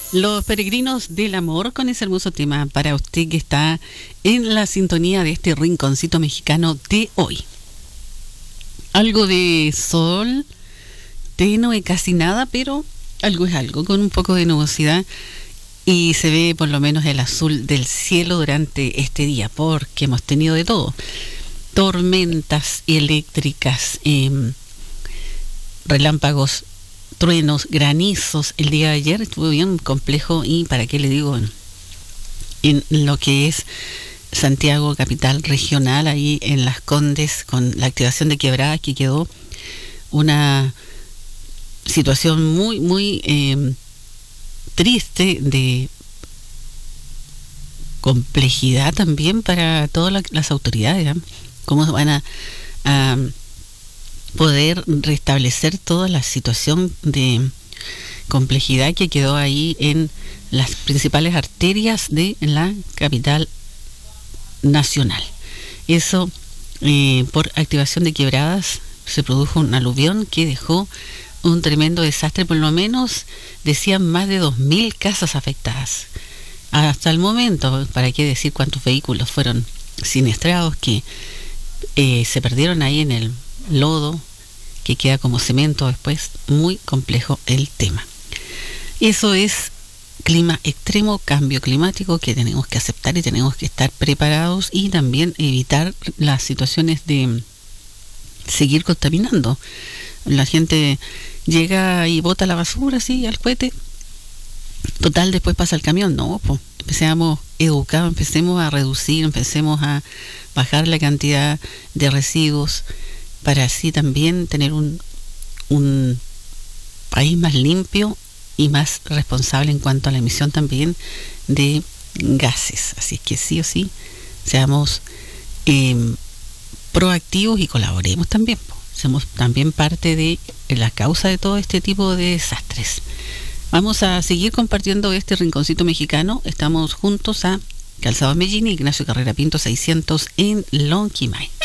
Los Peregrinos del Amor, con ese hermoso tema para usted que está en la sintonía de este rinconcito mexicano de hoy. Algo de sol, tenue, casi nada, pero algo es algo, con un poco de nubosidad, y se ve por lo menos el azul del cielo durante este día, porque hemos tenido de todo: tormentas eléctricas, relámpagos, truenos, granizos. El día de ayer estuvo bien complejo, y para qué le digo, en lo que es Santiago, capital regional, ahí en Las Condes, con la activación de quebradas, que quedó una situación muy, muy triste, de complejidad también para todas las autoridades, ¿eh? Cómo van a poder restablecer toda la situación de complejidad que quedó ahí en las principales arterias de la capital nacional. Eso, por activación de quebradas, se produjo un aluvión que dejó un tremendo desastre. Por lo menos decían más de 2.000 casas afectadas hasta el momento. Para qué decir cuántos vehículos fueron siniestrados, que se perdieron ahí en el lodo que queda como cemento después. Muy complejo el tema. Eso es clima extremo, cambio climático, que tenemos que aceptar y tenemos que estar preparados, y también evitar las situaciones de seguir contaminando. La gente llega y bota la basura así al cohete, total, después pasa el camión. No, pues empecemos educados, empecemos a reducir, empecemos a bajar la cantidad de residuos, para así también tener un país más limpio y más responsable en cuanto a la emisión también de gases. Así es que sí o sí, seamos proactivos y colaboremos también. Somos también parte de la causa de todo este tipo de desastres. Vamos a seguir compartiendo este rinconcito mexicano. Estamos juntos a Calzado Medellín, Ignacio Carrera Pinto 600 en Lonquimay.